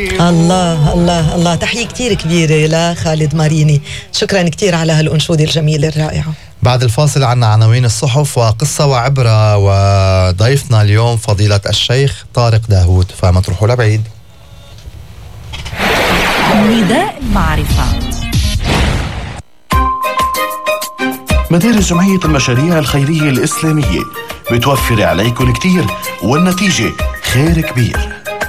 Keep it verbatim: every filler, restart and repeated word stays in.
الله الله الله، تحية كتير كبيرة لخالد ماريني، شكرا كتير على هالأنشودة الجميلة الرائعة. بعد الفاصل عنا عناوين الصحف وقصة وعبرة، وضيفنا اليوم فضيلة الشيخ طارق داوود، فما تروحوا لبعيد. نداء المعرفة. مدارس جمعية المشاريع الخيرية الإسلامية بتوفر عليكم كتير والنتيجة خير كبير.